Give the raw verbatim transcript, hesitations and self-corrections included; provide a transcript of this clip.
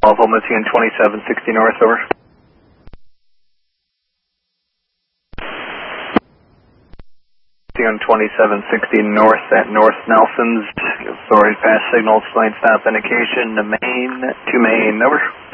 Michigan twenty-seven sixty north, over. Michigan twenty-seven sixty north at North Nelson's. Authority pass signal, explain stop indication to main, to main, over.